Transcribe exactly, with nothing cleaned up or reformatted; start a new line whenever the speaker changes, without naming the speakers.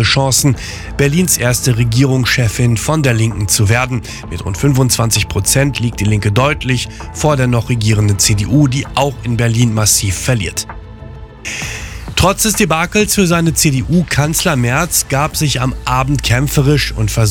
Chancen, Berlins erste Regierungschefin von der Linken zu werden. Mit rund fünfundzwanzig Prozent liegt die Linke deutlich vor der noch regierenden C D U, die auch in Berlin massiv verliert. Trotz des Debakels für seine C D U, Kanzler Merz gab sich am Abend kämpferisch und versuchte